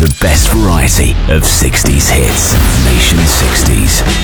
The best variety of 60s hits. Nation 60s.